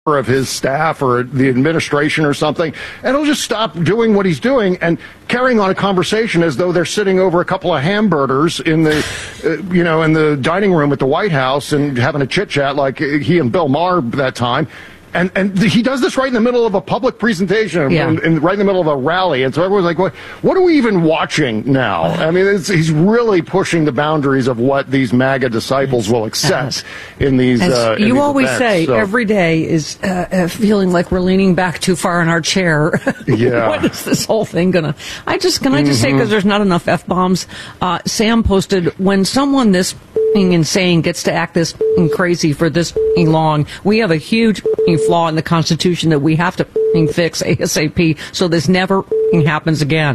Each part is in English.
of his staff or the administration or something, and he'll just stop doing what he's doing and carrying on a conversation as though they're sitting over a couple of hamburgers in the, in the dining room at the White House and having a chit chat like he and Bill Maher that time. And he does this right in the middle of a public presentation, and right in the middle of a rally. And so everyone's like, what are we even watching now? I mean, he's really pushing the boundaries of what these MAGA disciples will accept in these As in you these always events. say, So, every day is feeling like we're leaning back too far in our chair. Yeah. What is this whole thing going to... Can I just say, because there's not enough F-bombs, Sam posted, when someone this insane gets to act this crazy for this long, we have a huge flaw in the Constitution that we have to fix ASAP so this never happens again.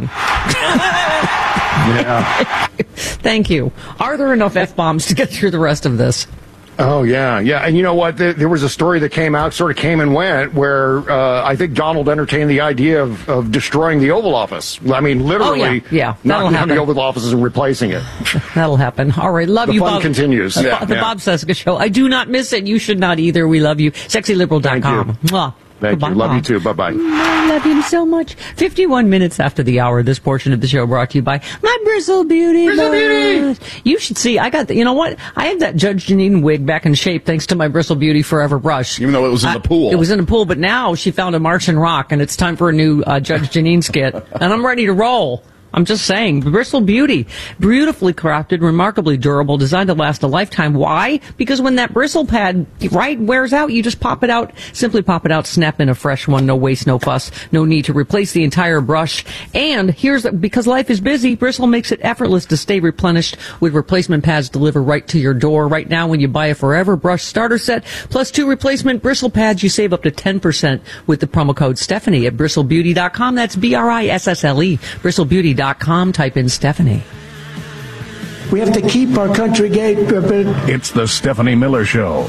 yeah. Thank you. Are there enough F-bombs to get through the rest of this? Oh, yeah. And you know what? There was a story that came out, sort of came and went, where I think Donald entertained the idea of destroying the Oval Office. I mean, literally knocking down the Oval Office and replacing it. That'll happen. All right. Love you, Bob. The fun continues. The Bob Cesca Show. I do not miss it. You should not either. We love you. SexyLiberal.com. Thank you. Love you too. Bye-bye. I love you so much. 51 minutes after the hour, this portion of the show brought to you by my Bristle Beauty. Bristle Beauty! You should see, I got, you know what? I had that Judge Janine wig back in shape thanks to my Bristle Beauty Forever brush. Even though it was in the pool. It was in the pool, but now she found a March and Rock, and it's time for a new Judge Janine skit. And I'm ready to roll. I'm just saying, Bristle Beauty, beautifully crafted, remarkably durable, designed to last a lifetime. Why? Because when that bristle pad, wears out, you just pop it out, simply pop it out, snap in a fresh one, no waste, no fuss, no need to replace the entire brush. And because life is busy, Bristle makes it effortless to stay replenished with replacement pads delivered right to your door. Right now, when you buy a Forever Brush starter set, plus 2 replacement bristle pads, you save up to 10% with the promo code Stephanie at bristlebeauty.com. That's BRISSLE, bristlebeauty.com. Type in Stephanie. We have to keep our country gate. It's the Stephanie Miller Show.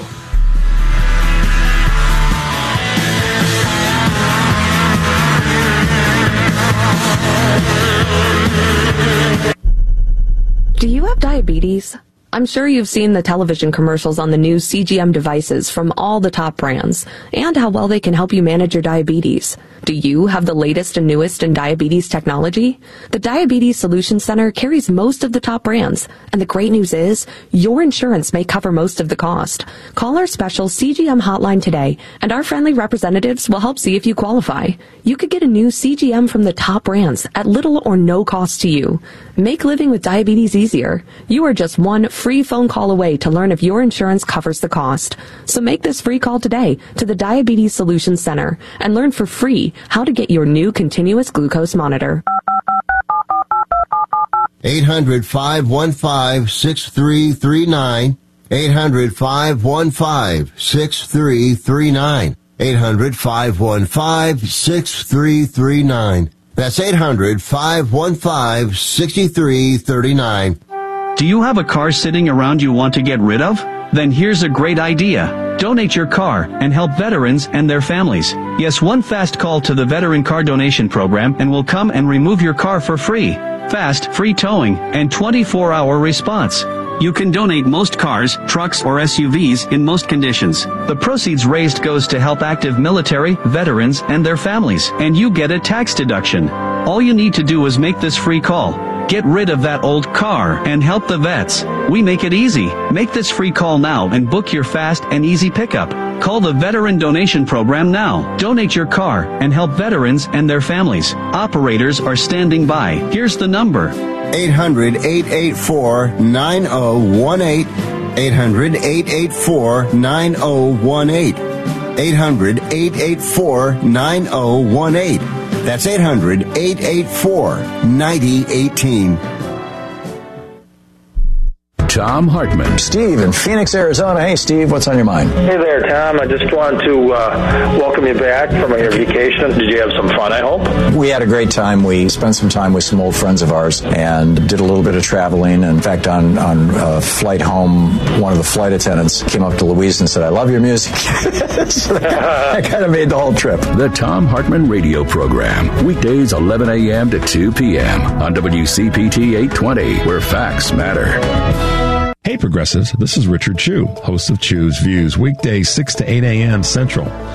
Do you have diabetes? I'm sure you've seen the television commercials on the new CGM devices from all the top brands and how well they can help you manage your diabetes. Do you have the latest and newest in diabetes technology? The Diabetes Solution Center carries most of the top brands, and the great news is your insurance may cover most of the cost. Call our special CGM hotline today, and our friendly representatives will help see if you qualify. You could get a new CGM from the top brands at little or no cost to you. Make living with diabetes easier. You are just one free phone call away to learn if your insurance covers the cost. So make this free call today to the Diabetes Solution Center and learn for free how to get your new continuous glucose monitor. 800-515-6339. 800-515-6339. 800-515-6339. That's 800-515-6339. Do you have a car sitting around you want to get rid of? Then here's a great idea. Donate your car and help veterans and their families. Yes, one fast call to the Veteran Car Donation Program and we'll come and remove your car for free. Fast, free towing, and 24-hour response. You can donate most cars, trucks, or SUVs in most conditions. The proceeds raised goes to help active military, veterans, and their families, and you get a tax deduction. All you need to do is make this free call. Get rid of that old car and help the vets. We make it easy. Make this free call now and book your fast and easy pickup. Call the Veteran Donation Program now. Donate your car and help veterans and their families. Operators are standing by. Here's the number. 800-884-9018. 800-884-9018. 800-884-9018. That's 800-884-9018. Tom Hartman. Steve in Phoenix, Arizona. Hey, Steve, what's on your mind? Hey there, Tom. I just wanted to welcome you back from your vacation. Did you have some fun, I hope? We had a great time. We spent some time with some old friends of ours and did a little bit of traveling. In fact, on flight home, one of the flight attendants came up to Louise and said, "I love your music." So that kind of made the whole trip. The Tom Hartman Radio Program. Weekdays 11 a.m. to 2 p.m. on WCPT 820, where facts matter. Hey Progressives, this is Richard Chew, host of Chew's Views, weekdays 6 to 8 a.m. Central.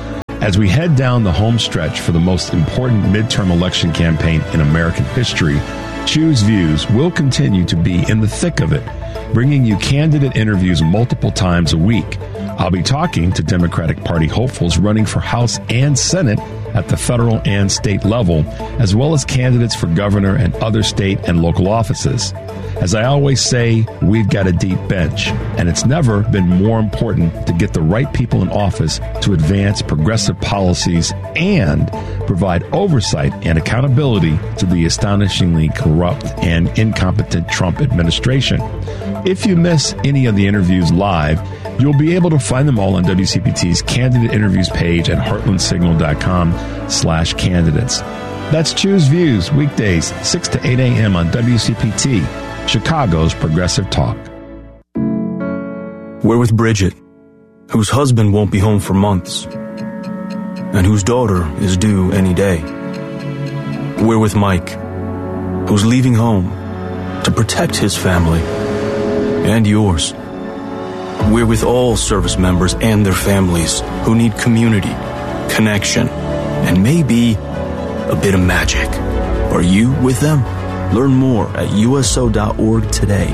As we head down the home stretch for the most important midterm election campaign in American history, Choose Views will continue to be in the thick of it, bringing you candidate interviews multiple times a week. I'll be talking to Democratic Party hopefuls running for House and Senate at the federal and state level, as well as candidates for governor and other state and local offices. As I always say, we've got a deep bench, and it's never been more important to get the right people in office to advance progressive policies and provide oversight and accountability to the astonishingly corrupt and incompetent Trump administration. If you miss any of the interviews live, you'll be able to find them all on WCPT's Candidate Interviews page at heartlandsignal.com/candidates. That's Choose Views, weekdays, 6 to 8 a.m. on WCPT, Chicago's Progressive Talk. We're with Bridget, whose husband won't be home for months, and whose daughter is due any day. We're with Mike, who's leaving home to protect his family and yours. We're with all service members and their families who need community, connection, and maybe a bit of magic. Are you with them? Learn more at USO.org today.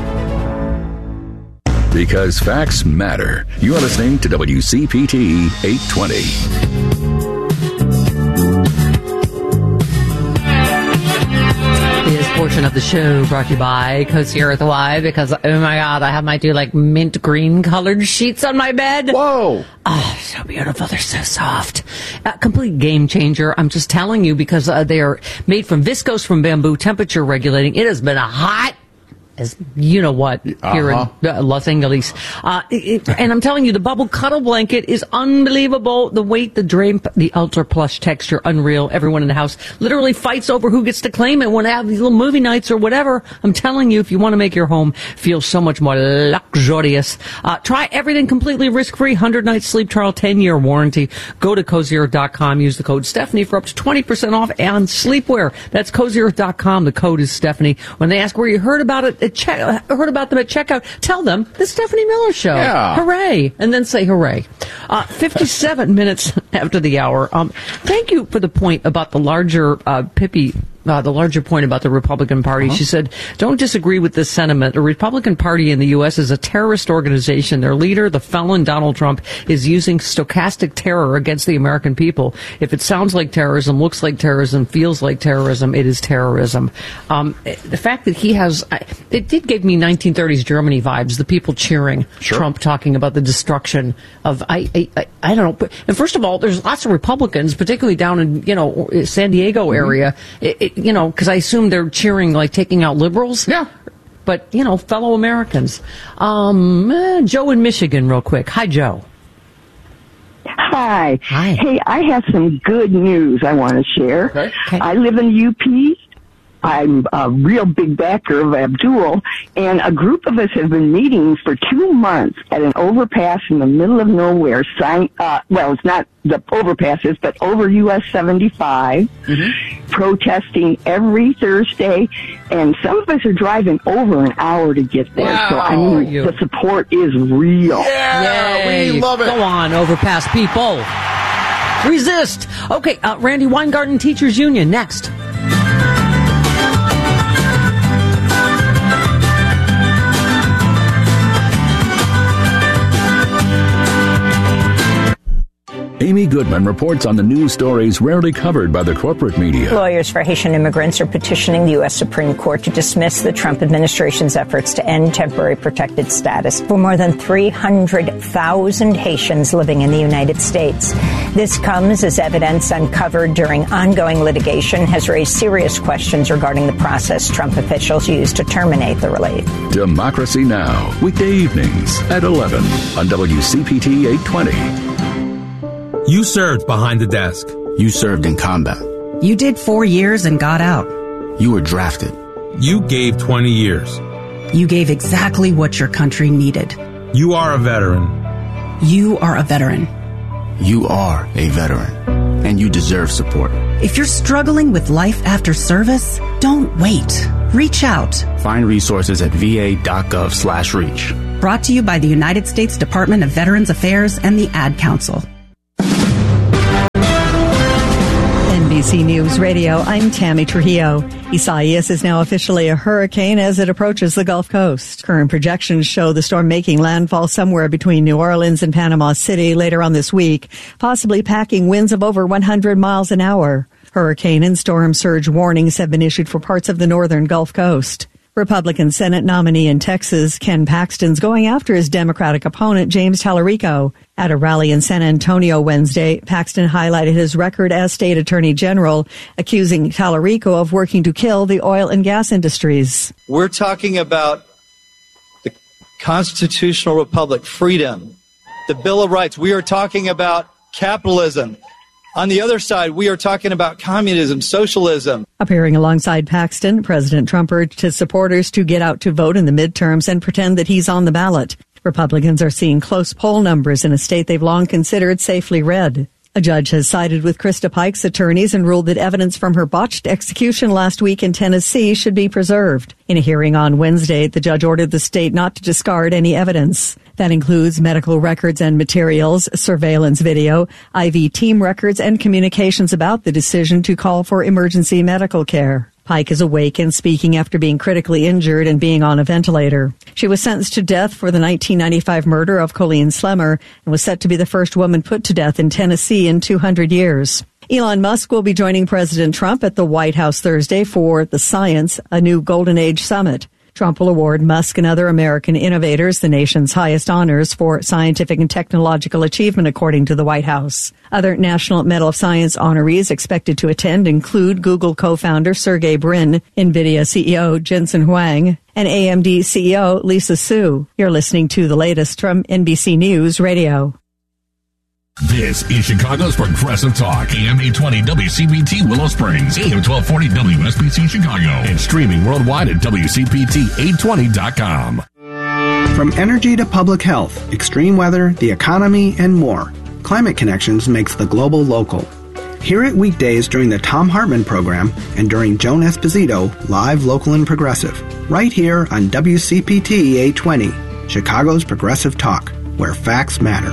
Because facts matter. You are listening to WCPT 820. This portion of the show brought to you by Cozier at the Y, because, oh my God, I have my two, mint green colored sheets on my bed. Whoa. Oh, so beautiful. They're so soft. Complete game changer. I'm just telling you, because they are made from viscose from bamboo, temperature regulating. It has been a hot, as you know what, here in Los Angeles. And I'm telling you, the bubble cuddle blanket is unbelievable. The weight, the drape, the ultra plush texture, unreal. Everyone in the house literally fights over who gets to claim it when they have these little movie nights or whatever. I'm telling you, if you want to make your home feel so much more luxurious, try everything completely risk-free. 100-night sleep trial, 10-year warranty. Go to Cozier.com. Use the code Stephanie for up to 20% off on sleepwear. That's Cozier.com. The code is Stephanie. When they ask where you heard about it, heard about them at checkout, tell them the Stephanie Miller Show. Yeah. Hooray. And then say hooray. 57 minutes after the hour. Thank you for the point about the larger Pippi. The larger point about the Republican Party. She said, don't disagree with this sentiment. The Republican Party in the U.S. is a terrorist organization. Their leader, the felon Donald Trump, is using stochastic terror against the American people. If it sounds like terrorism, looks like terrorism, feels like terrorism, it is terrorism. The fact that he has, it did give me 1930s Germany vibes, the people cheering Trump talking about the destruction of, I don't know. And first of all, there's lots of Republicans, particularly down in, San Diego area, because I assume they're cheering, taking out liberals. Yeah. But, fellow Americans. Joe in Michigan, real quick. Hi, Joe. Hi. Hi. Hey, I have some good news I want to share. Okay. I live in the UP. I'm a real big backer of Abdul, and a group of us have been meeting for 2 months at an overpass in the middle of nowhere. It's not the overpasses, but over US 75, protesting every Thursday, and some of us are driving over an hour to get there. Wow. So, I mean, the support is real. Yeah, we love it. Go on, overpass people. Resist. Okay, Randy Weingarten Teachers Union, next. Amy Goodman reports on the news stories rarely covered by the corporate media. Lawyers for Haitian immigrants are petitioning the U.S. Supreme Court to dismiss the Trump administration's efforts to end temporary protected status for more than 300,000 Haitians living in the United States. This comes as evidence uncovered during ongoing litigation has raised serious questions regarding the process Trump officials used to terminate the relief. Democracy Now!, weekday evenings at 11 on WCPT 820. You served behind the desk. You served in combat. You did 4 years and got out. You were drafted. You gave 20 years. You gave exactly what your country needed. You are a veteran. You are a veteran. You are a veteran. And you deserve support. If you're struggling with life after service, don't wait. Reach out. Find resources at va.gov/reach. Brought to you by the United States Department of Veterans Affairs and the Ad Council. NBC News Radio, I'm Tammy Trujillo. Isaias is now officially a hurricane as it approaches the Gulf Coast. Current projections show the storm making landfall somewhere between New Orleans and Panama City later on this week, possibly packing winds of over 100 miles an hour. Hurricane and storm surge warnings have been issued for parts of the northern Gulf Coast. Republican Senate nominee in Texas, Ken Paxton's going after his Democratic opponent, James Tallarico. At a rally in San Antonio Wednesday, Paxton highlighted his record as state attorney general, accusing Tallarico of working to kill the oil and gas industries. We're talking about the constitutional republic, freedom, the Bill of Rights. We are talking about capitalism. On the other side, we are talking about communism, socialism. Appearing alongside Paxton, President Trump urged his supporters to get out to vote in the midterms and pretend that he's on the ballot. Republicans are seeing close poll numbers in a state they've long considered safely red. A judge has sided with Krista Pike's attorneys and ruled that evidence from her botched execution last week in Tennessee should be preserved. In a hearing on Wednesday, the judge ordered the state not to discard any evidence. That includes medical records and materials, surveillance video, IV team records, and communications about the decision to call for emergency medical care. Pike is awake and speaking after being critically injured and being on a ventilator. She was sentenced to death for the 1995 murder of Colleen Slemmer and was set to be the first woman put to death in Tennessee in 200 years. Elon Musk will be joining President Trump at the White House Thursday for The Science, a new Golden Age Summit. Trump will award Musk and other American innovators the nation's highest honors for scientific and technological achievement, according to the White House. Other National Medal of Science honorees expected to attend include Google co-founder Sergey Brin, NVIDIA CEO Jensen Huang, and AMD CEO Lisa Su. You're listening to the latest from NBC News Radio. This is Chicago's Progressive Talk, AM 820 WCPT Willow Springs, AM 1240 WSBC Chicago, and streaming worldwide at WCPT820.com. From energy to public health, extreme weather, the economy, and more, Climate Connections makes the global local. Hear it weekdays during the Tom Hartman program and during Joan Esposito, live, local, and progressive, right here on WCPT 820, Chicago's Progressive Talk, where facts matter.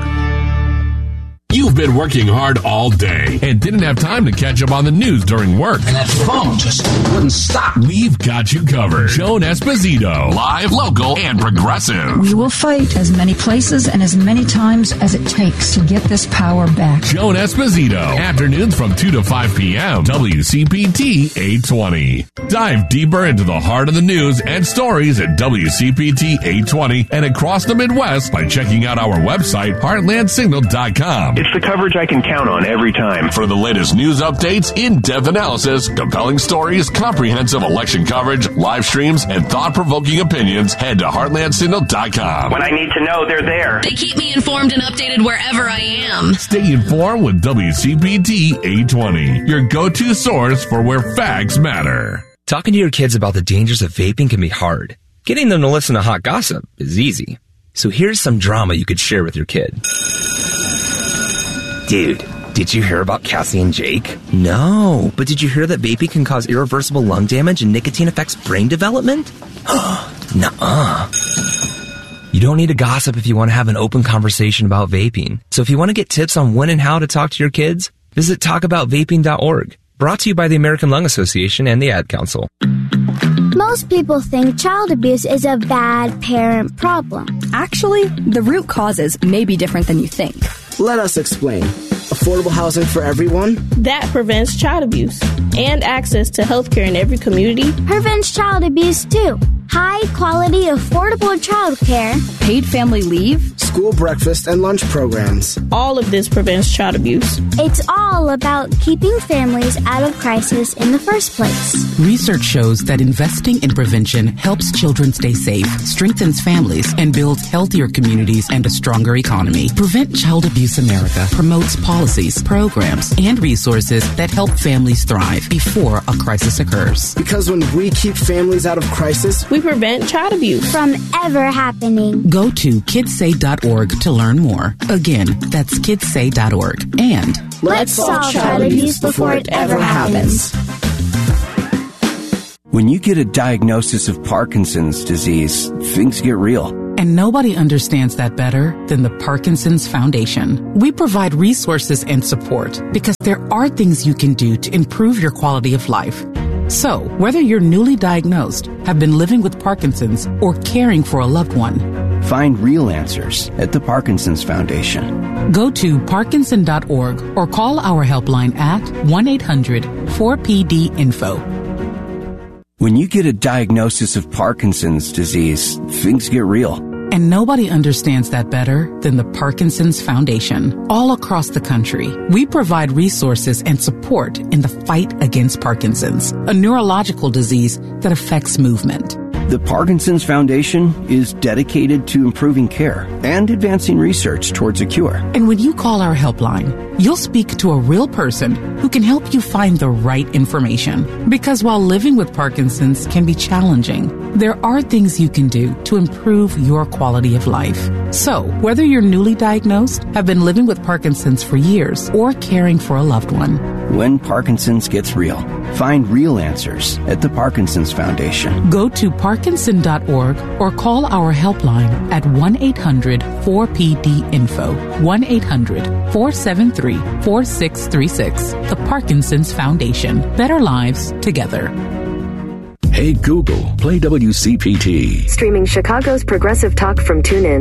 You've been working hard all day and didn't have time to catch up on the news during work. And that phone just wouldn't stop. We've got you covered. Joan Esposito, live, local, and progressive. We will fight as many places and as many times as it takes to get this power back. Joan Esposito, afternoons from 2 to 5 p.m. WCPT 820. Dive deeper into the heart of the news and stories at WCPT 820 and across the Midwest by checking out our website, heartlandsignal.com. It's the coverage I can count on every time. For the latest news updates, in-depth analysis, compelling stories, comprehensive election coverage, live streams, and thought-provoking opinions, head to heartlandsignal.com. When I need to know, they're there. They keep me informed and updated wherever I am. Stay informed with WCPT 820, your go-to source for where facts matter. Talking to your kids about the dangers of vaping can be hard. Getting them to listen to hot gossip is easy. So here's some drama you could share with your kid. Dude, did you hear about Cassie and Jake? No, but did you hear that vaping can cause irreversible lung damage and nicotine affects brain development? Nuh-uh. You don't need to gossip if you want to have an open conversation about vaping. So if you want to get tips on when and how to talk to your kids, visit talkaboutvaping.org. Brought to you by the American Lung Association and the Ad Council. Most people think child abuse is a bad parent problem. Actually, the root causes may be different than you think. Let us explain. Affordable housing for everyone? That prevents child abuse. And access to health care in every community. Prevents child abuse, too. High-quality, affordable child care. Paid family leave. School breakfast and lunch programs. All of this prevents child abuse. It's all about keeping families out of crisis in the first place. Research shows that investing in prevention helps children stay safe, strengthens families, and builds healthier communities and a stronger economy. Prevent Child Abuse America promotes policies, programs, and resources that help families thrive before a crisis occurs. Because when we keep families out of crisis, we prevent child abuse from ever happening. Go to kidssay.org to learn more. Again, that's kidssay.org. And let's solve child abuse before it ever happens. When you get a diagnosis of Parkinson's disease, things get real. And nobody understands that better than the Parkinson's Foundation. We provide resources and support because there are things you can do to improve your quality of life. So, whether you're newly diagnosed, have been living with Parkinson's, or caring for a loved one, find real answers at the Parkinson's Foundation. Go to parkinson.org or call our helpline at 1-800-4PD-INFO. When you get a diagnosis of Parkinson's disease, things get real. And nobody understands that better than the Parkinson's Foundation. All across the country, we provide resources and support in the fight against Parkinson's, a neurological disease that affects movement. The Parkinson's Foundation is dedicated to improving care and advancing research towards a cure. And when you call our helpline, you'll speak to a real person who can help you find the right information. Because while living with Parkinson's can be challenging, there are things you can do to improve your quality of life. So, whether you're newly diagnosed, have been living with Parkinson's for years, or caring for a loved one, when Parkinson's gets real, find real answers at the Parkinson's Foundation. Go to parkinson.org or call our helpline at 1-800-4PD-INFO, 1-800-473-4636. The Parkinson's Foundation. Better lives together. Hey Google, play WCPT. Streaming Chicago's progressive talk from TuneIn.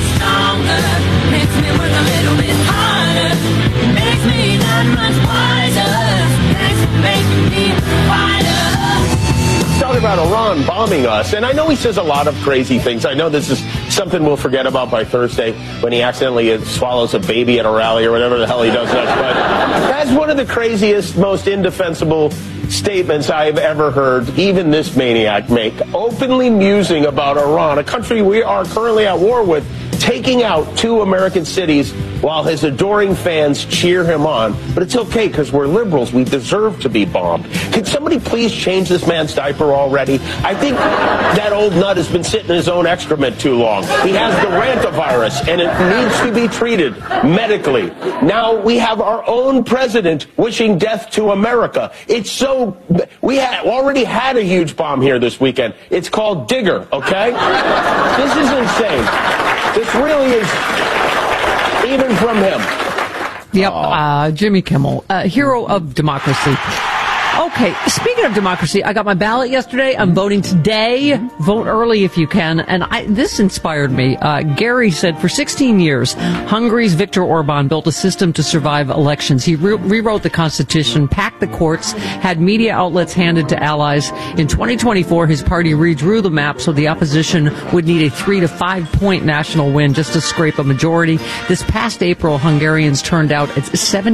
Talking about Iran bombing us, and I know he says a lot of crazy things. I know this is something we'll forget about by Thursday when he accidentally swallows a baby at a rally or whatever the hell he does next. But that's one of the craziest, most indefensible statements I've ever heard even this maniac make, openly musing about Iran, a country we are currently at war with, taking out 2 American cities while his adoring fans cheer him on. But it's okay because we're liberals. We deserve to be bombed. Can somebody please change this man's diaper already? I think that old nut has been sitting in his own excrement too long. He has the rantavirus, and it needs to be treated medically. Now we have our own president wishing death to America. It's so... We already had a huge bomb here this weekend. It's called Digger, okay? This is insane. This really is... even from him. Yep, Jimmy Kimmel, hero of democracy. Okay, speaking of democracy, I got my ballot yesterday. I'm voting today. Vote early if you can. And this inspired me. Gary said for 16 years, Hungary's Viktor Orban built a system to survive elections. He rewrote the constitution, packed the courts, had media outlets handed to allies. In 2024, his party redrew the map so the opposition would need a 3 to 5 point national win just to scrape a majority. This past April, Hungarians turned out at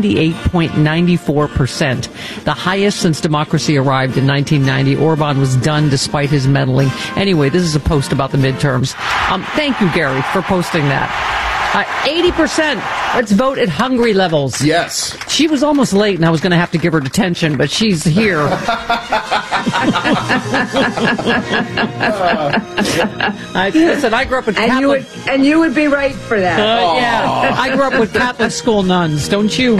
78.94%, the highest since democracy arrived in 1990. Orban was done despite his meddling. Anyway, this is a post about the midterms. Thank you, Gary, for posting that. 80%. Let's vote at Hungary levels. Yes. She was almost late, and I was going to have to give her detention, but she's here. Listen, I grew up with Catholic... And you would be right for that. Yeah. I grew up with Catholic school nuns, don't you?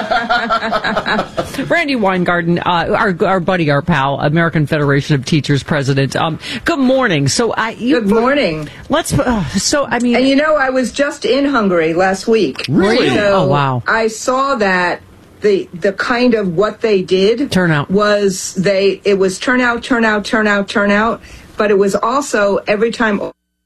Randy Weingarten, our buddy, our pal, American Federation of Teachers president. Good morning. Good morning. And I was just in Hungary last week. Really? So oh, wow. I saw that the kind of what they did turnout was it was turnout, but it was also every time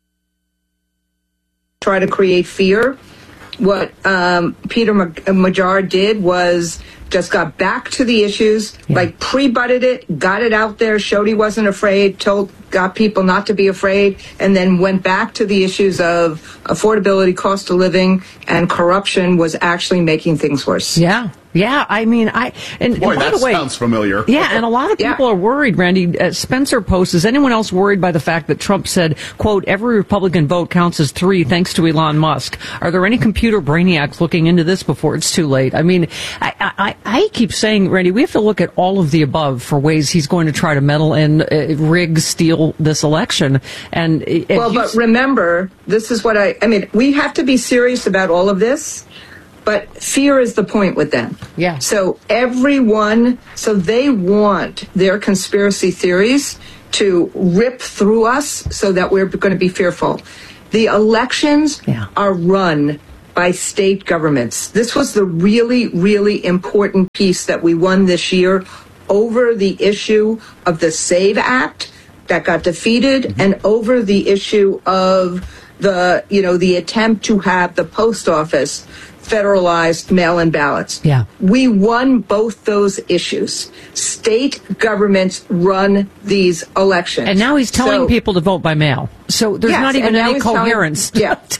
try to create fear. What Peter Major did was just got back to the issues, like pre-butted it, got it out there, showed he wasn't afraid, got people not to be afraid, and then went back to the issues of affordability, cost of living, and corruption was actually making things worse. Yeah. Yeah, I mean, Boy, by the way, sounds familiar. Yeah, and a lot of people are worried, Randy. Spencer posts, is anyone else worried by the fact that Trump said, quote, every Republican vote counts as 3 thanks to Elon Musk? Are there any computer brainiacs looking into this before it's too late? I mean, I keep saying, Randy, we have to look at all of the above for ways he's going to try to meddle in, rig, steal this election. But remember, this is what I mean, we have to be serious about all of this. But fear is the point with them. Yeah. So they want their conspiracy theories to rip through us so that we're going to be fearful. The elections are run by state governments. This was the really, really important piece that we won this year over the issue of the SAVE Act that got defeated and over the issue of the attempt to have the post office federalized mail-in ballots. Yeah. We won both those issues. State governments run these elections. And now he's telling people to vote by mail. So there's not even any coherence.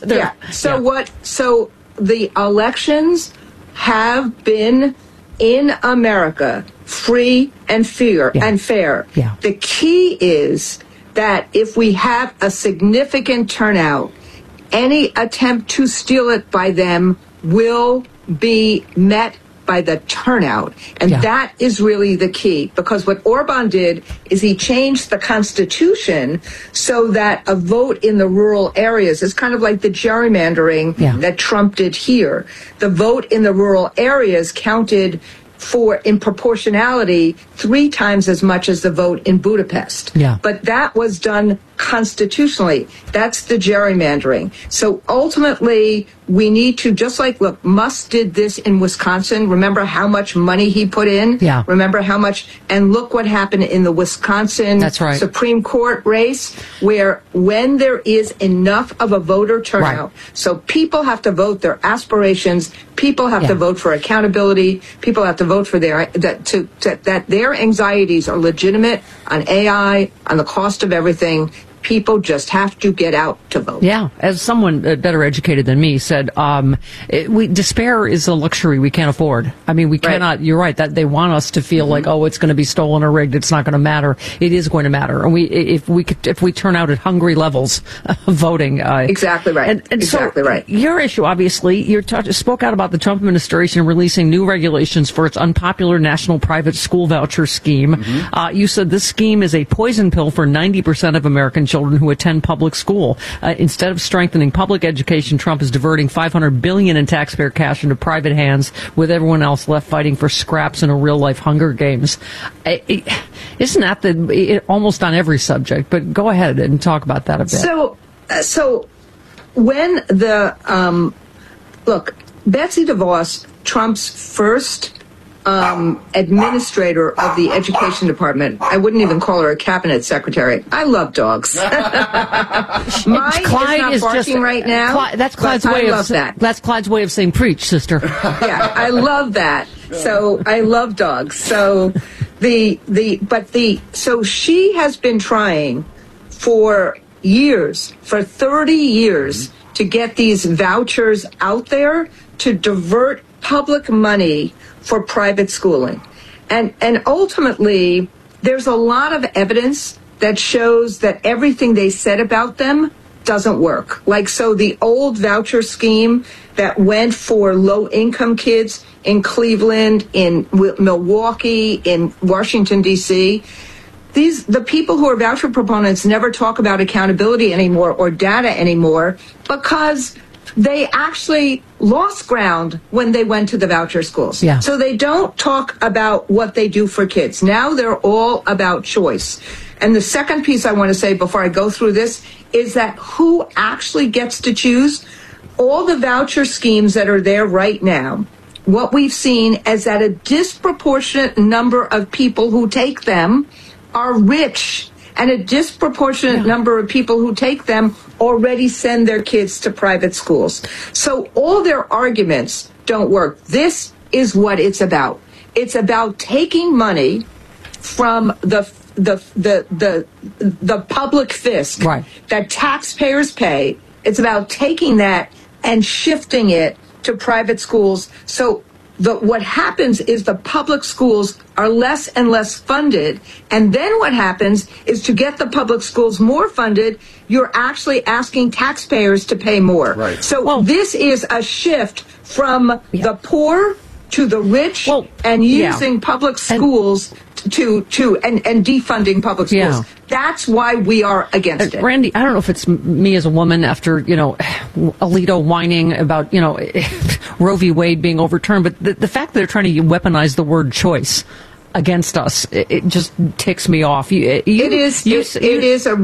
So the elections have been in America free and fair. Yeah. The key is that if we have a significant turnout, any attempt to steal it by them will be met by the turnout. And that is really the key, because what Orban did is he changed the Constitution so that a vote in the rural areas is kind of like the gerrymandering that Trump did here. The vote in the rural areas counted in proportionality 3 times as much as the vote in Budapest. But that was done constitutionally. That's the gerrymandering. So ultimately, we need to, just like, look, Musk did this in Wisconsin. Remember how much money he put in? Remember how much, and look what happened in the Wisconsin Supreme Court race, where when there is enough of a voter turnout, so people have to vote their aspirations, people have to vote for accountability, people have to vote for that their anxieties are legitimate on AI, on the cost of everything. People just have to get out to vote. Yeah, as someone better educated than me said, despair is a luxury we can't afford. I mean, we cannot. You're right that they want us to feel like, oh, it's going to be stolen or rigged. It's not going to matter. It is going to matter, and if we turn out at hungry levels of voting. Exactly right. And exactly so right. Your issue, obviously, you spoke out about the Trump administration releasing new regulations for its unpopular national private school voucher scheme. You said this scheme is a poison pill for 90% of American children who attend public school. Instead of strengthening public education, Trump is diverting $500 billion in taxpayer cash into private hands, with everyone else left fighting for scraps in a real-life Hunger Games. Isn't that almost on every subject? But go ahead and talk about that a bit. So when the look, Betsy DeVos, Trump's first administrator of the education department. I wouldn't even call her a cabinet secretary. I love dogs. Mine Clyde is not barking right now. That's Clyde's way of That's Clyde's way of saying preach, sister. Yeah, I love that. So I love dogs. So so she has been trying for years, for 30 years, to get these vouchers out there to divert public money for private schooling. And ultimately, there's a lot of evidence that shows that everything they said about them doesn't work. Like, so the old voucher scheme that went for low-income kids in Cleveland, in Milwaukee, in Washington, D.C., the people who are voucher proponents never talk about accountability anymore or data anymore, because they actually lost ground when they went to the voucher schools. Yeah. So they don't talk about what they do for kids. Now they're all about choice. And the second piece I want to say before I go through this is that who actually gets to choose? All the voucher schemes that are there right now, what we've seen is that a disproportionate number of people who take them are rich, and a disproportionate number of people who take them already send their kids to private schools. So all their arguments don't work. This is what it's about. It's about taking money from the public fisc that taxpayers pay. It's about taking that and shifting it to private schools. So what happens is the public schools are less and less funded. And then what happens is, to get the public schools more funded, you're actually asking taxpayers to pay more. Right. So this is a shift from the poor to the rich, and using public schools to defunding public schools. Yeah. That's why we are against it. Randy, I don't know if it's me as a woman after, Alito whining about, Roe v. Wade being overturned, but the fact that they're trying to weaponize the word choice, against us. It just ticks me off. It is a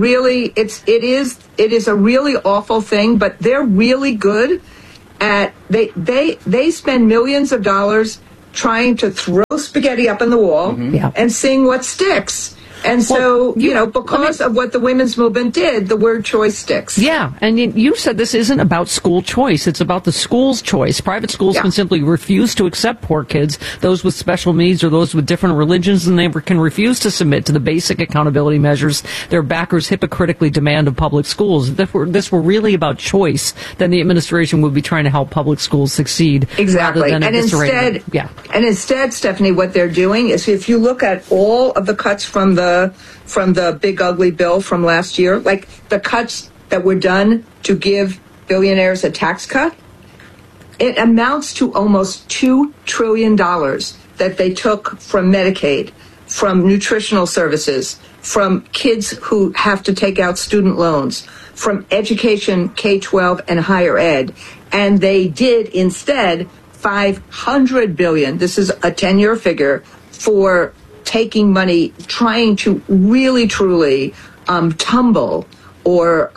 really awful thing, but they're really good at they spend millions of dollars trying to throw spaghetti up on the wall and seeing what sticks. And so, because of what the women's movement did, the word choice sticks. Yeah, and you said this isn't about school choice. It's about the school's choice. Private schools can simply refuse to accept poor kids, those with special needs or those with different religions, and they can refuse to submit to the basic accountability measures their backers hypocritically demand of public schools. If this were really about choice, then the administration would be trying to help public schools succeed. Exactly. Rather than And instead, Stephanie, what they're doing is, if you look at all of the cuts from the big ugly bill from last year, like the cuts that were done to give billionaires a tax cut, it amounts to almost $2 trillion that they took from Medicaid, from nutritional services, from kids who have to take out student loans, from education, K-12 and higher ed. And they did instead $500 billion, this is a 10-year figure, for taking money, trying to really, truly tumble or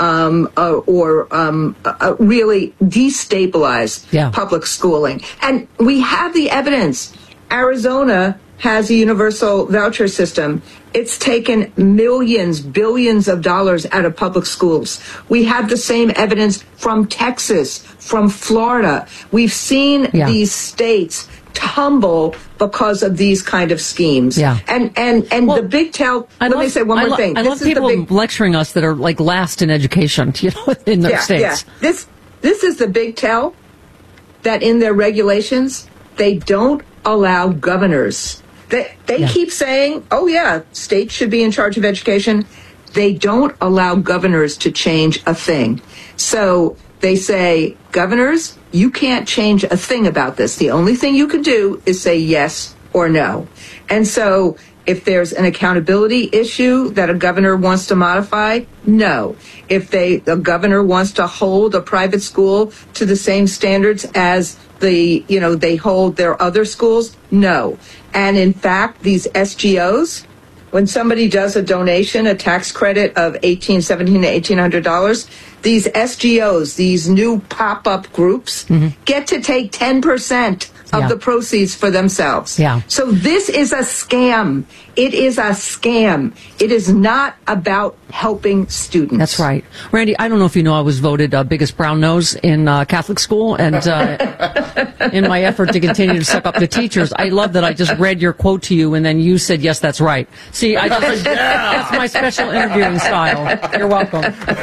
really destabilize public schooling. And we have the evidence. Arizona has a universal voucher system. It's taken millions, billions of dollars out of public schools. We have the same evidence from Texas, from Florida. We've seen these states tumble because of these kind of schemes. Yeah. And the big tell, let me say one more thing. I love people lecturing us that are like last in education, in their states. Yeah. This is the big tell, that in their regulations, they don't allow governors. They keep saying, states should be in charge of education. They don't allow governors to change a thing. So they say, governors, you can't change a thing about this. The only thing you can do is say yes or no. And so if there's an accountability issue that a governor wants to modify, no. If the governor wants to hold a private school to the same standards as they hold their other schools, no. And in fact, these SGOs, when somebody does a donation, a tax credit of $1,700 to $1,800, these SGOs, these new pop-up groups, get to take 10% of the proceeds for themselves. Yeah. So this is a scam. It is a scam. It is not about helping students. That's right. Randy, I don't know if you know, I was voted biggest brown nose in Catholic school, and in my effort to continue to suck up the teachers, I love that I just read your quote to you, and then you said, yes, that's right. See, that's my special interviewing style. You're welcome.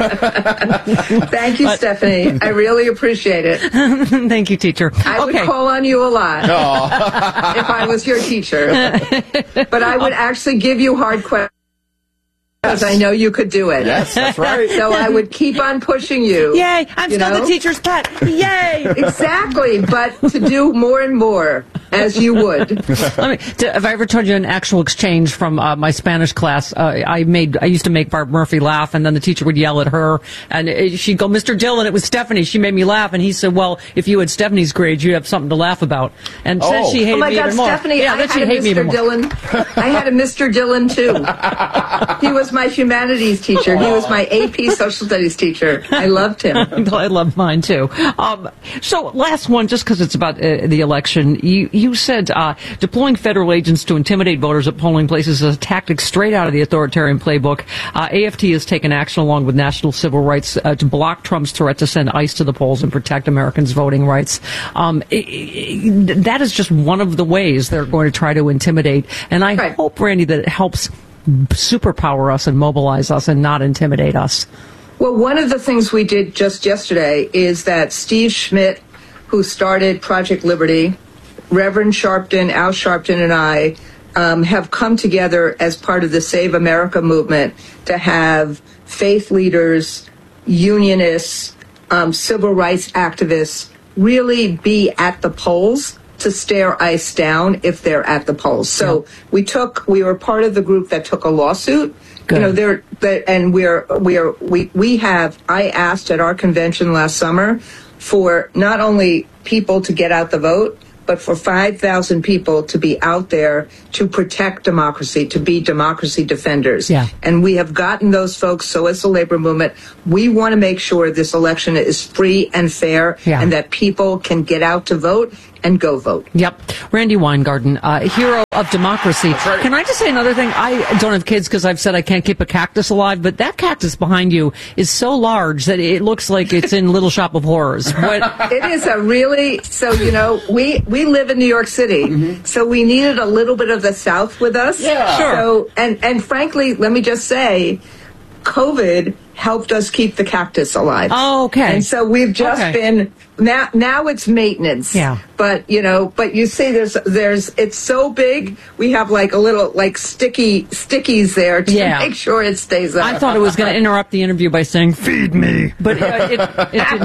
Thank you, Stephanie. I really appreciate it. Thank you, teacher. I would call on you a lot if I was your teacher. But I would actually give you hard questions. Because I know you could do it. Yes, that's right. So I would keep on pushing you. Yay, I'm still the teacher's pet. Yay! Exactly, but to do more and more, as you would. Have I ever told you an actual exchange from my Spanish class? I used to make Barb Murphy laugh, and then the teacher would yell at her, and she'd go, Mr. Dillon, it was Stephanie. She made me laugh, and he said, well, if you had Stephanie's grades, you'd have something to laugh about. And since she hated me even more. Stephanie, I had a Mr. Dillon. I had a Mr. Dillon, too. He was my humanities teacher. He was my AP social studies teacher. I loved him. I loved mine, too. So last one, just because it's about the election, you said deploying federal agents to intimidate voters at polling places is a tactic straight out of the authoritarian playbook. AFT has taken action along with National Civil Rights to block Trump's threat to send ICE to the polls and protect Americans' voting rights. That is just one of the ways they're going to try to intimidate. And I hope, Randy, that it helps superpower us and mobilize us and not intimidate us. Well, one of the things we did just yesterday is that Steve Schmidt, who started Project Liberty, Reverend Sharpton, Al Sharpton, and I have come together as part of the Save America movement to have faith leaders, unionists, civil rights activists really be at the polls to stare ICE down if they're at the polls. So we were part of the group that took a lawsuit. Good. I asked at our convention last summer for not only people to get out the vote, but for 5,000 people to be out there to protect democracy, to be democracy defenders. Yeah. And we have gotten those folks. So as the labor movement, we want to make sure this election is free and fair and that people can get out to vote and go vote. Yep. Randy Weingarten, hero of democracy. Right. Can I just say another thing? I don't have kids because I've said I can't keep a cactus alive, but that cactus behind you is so large that it looks like it's in Little Shop of Horrors. It is a really, so, we live in New York City, so we needed a little bit of the South with us. Yeah. Sure. So, and frankly, let me just say, COVID helped us keep the cactus alive. Oh, okay. And so we've just been, now it's maintenance. Yeah. But, but you see it's so big, we have like a little, like stickies there to make sure it stays up. I thought it was going to interrupt the interview by saying, feed me. But it did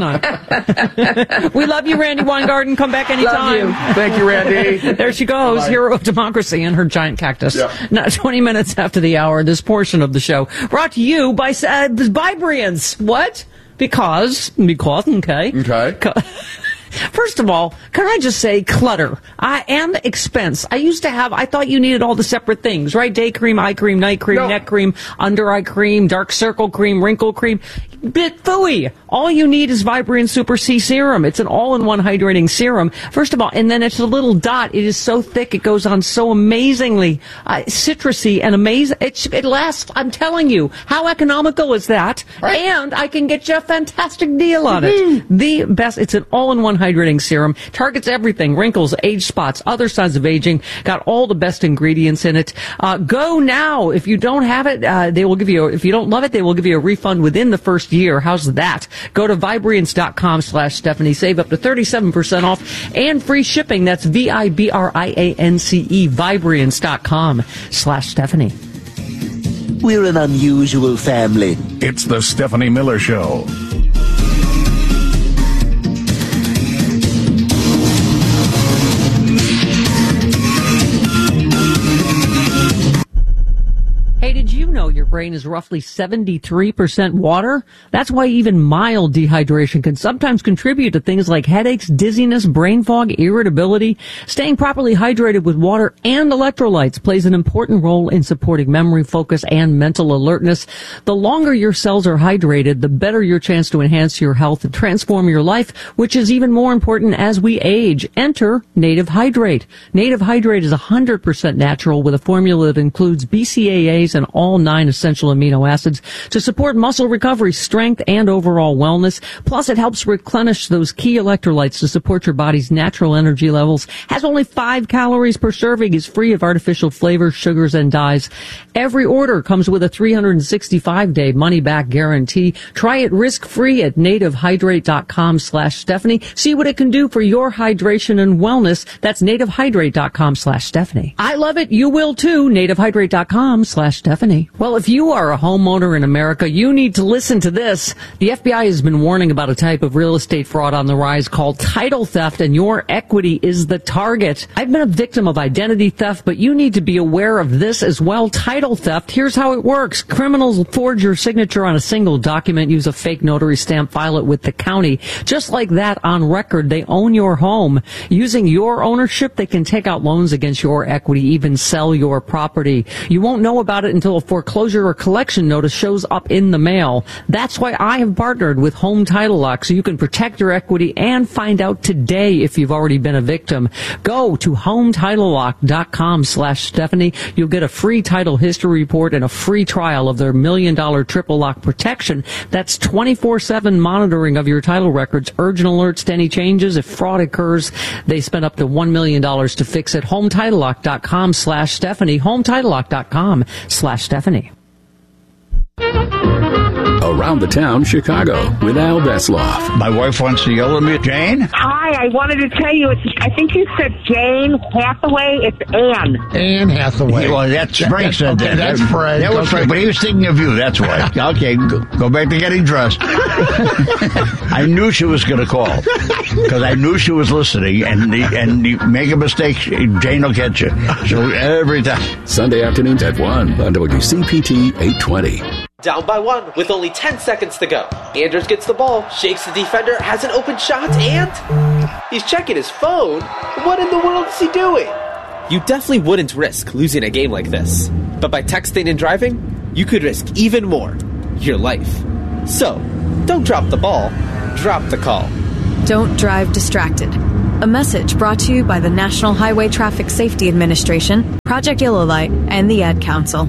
not. We love you, Randy Weingarten. Come back anytime. Love you. Thank you, Randy. There she goes, Bye-bye. hero of democracy and her giant cactus. Yeah. Now, 20 minutes after the hour, this portion of the show brought to you by Vibrians. What? Because, okay. Okay. First of all, can I just say clutter and expense? I thought you needed all the separate things, right? Day cream, eye cream, night cream, neck cream, under eye cream, dark circle cream, wrinkle cream. Bit phooey. All you need is Vibrian Super C Serum. It's an all-in-one hydrating serum. First of all, and then it's a little dot. It is so thick. It goes on so amazingly citrusy and amazing. It lasts. I'm telling you. How economical is that? Right. And I can get you a fantastic deal on it. The best. It's an all-in-one hydrating serum. Targets everything. Wrinkles, age spots, other signs of aging. Got all the best ingredients in it. Go now. If you don't have it, they will give you, if you don't love it, they will give you a refund within the first year. How's that? Go to Vibriance.com/Stephanie. Save up to 37% off and free shipping. That's VIBRIANCE. Vibriance.com/Stephanie. We're an unusual family. It's the Stephanie Miller Show. Hey, did you know your brain is roughly 73% water? That's why even mild dehydration can sometimes contribute to things like headaches, dizziness, brain fog, irritability. Staying properly hydrated with water and electrolytes plays an important role in supporting memory, focus, and mental alertness. The longer your cells are hydrated, the better your chance to enhance your health and transform your life, which is even more important as we age. Enter Native Hydrate. Native Hydrate is 100% natural with a formula that includes BCAAs and all 9 essential amino acids to support muscle recovery, strength, and overall wellness. Plus, it helps replenish those key electrolytes to support your body's natural energy levels. Has only 5 calories per serving, is free of artificial flavors, sugars, and dyes. Every order comes with a 365-day money-back guarantee. Try it risk-free at nativehydrate.com/Stephanie. See what it can do for your hydration and wellness. That's nativehydrate.com/Stephanie. I love it. You will too. nativehydrate.com/Stephanie. Well, if you are a homeowner in America, you need to listen to this. The FBI has been warning about a type of real estate fraud on the rise called title theft, and your equity is the target. I've been a victim of identity theft, but you need to be aware of this as well. Title theft. Here's how it works. Criminals forge your signature on a single document, use a fake notary stamp, file it with the county. Just like that, on record, they own your home. Using your ownership, they can take out loans against your equity, even sell your property. You won't know about it until a foreclosure or collection notice shows up in the mail. That's why I have partnered with Home Title Lock, so you can protect your equity and find out today if you've already been a victim. Go to HomeTitleLock.com/Stephanie. You'll get a free title history report and a free trial of their $1 million triple lock protection. That's 24/7 monitoring of your title records, urgent alerts to any changes. If fraud occurs, they spend up to $1 million to fix it. HomeTitleLock.com/Stephanie. HomeTitleLock.com/Stephanie. Around the Town, Chicago, with Al Vesloff. My wife wants to yell at me. Jane? Hi, I wanted to tell you, I think you said Jane Hathaway. It's Anne. Anne Hathaway. Well, that's Frank said that. That's Frank. That was Frank, but he was thinking of you, that's why. Okay, go back to getting dressed. I knew she was going to call, because I knew she was listening, and you make a mistake, Jane will catch you. So every time. Sunday afternoons at 1 on WCPT 820. Down by 1 with only 10 seconds to go. Anders gets the ball, shakes the defender, has an open shot, and He's checking his phone? What in the world is he doing? You definitely wouldn't risk losing a game like this. But by texting and driving, you could risk even more. Your life. So, don't drop the ball. Drop the call. Don't drive distracted. A message brought to you by the National Highway Traffic Safety Administration, Project Yellow Light, and the Ad Council.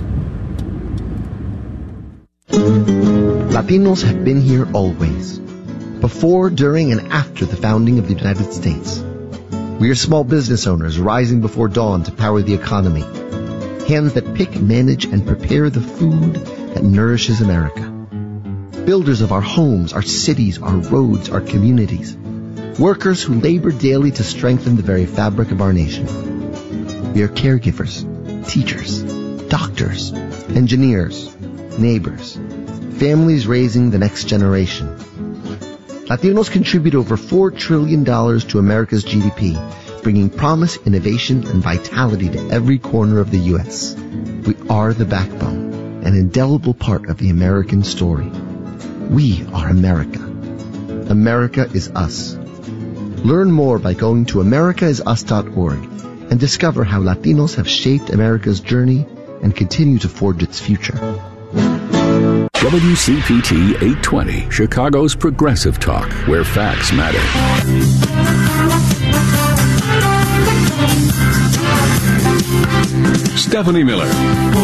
Latinos have been here always. Before, during, and after the founding of the United States. We are small business owners rising before dawn to power the economy. Hands that pick, manage, and prepare the food that nourishes America. Builders of our homes, our cities, our roads, our communities. Workers who labor daily to strengthen the very fabric of our nation. We are caregivers, teachers, doctors, engineers, neighbors, families raising the next generation. Latinos contribute over $4 trillion to America's GDP, bringing promise, innovation, and vitality to every corner of the U.S. We are the backbone, an indelible part of the American story. We are America. America is us. Learn more by going to americaisus.org and discover how Latinos have shaped America's journey and continue to forge its future. WCPT 820, Chicago's progressive talk, where facts matter. Stephanie Miller.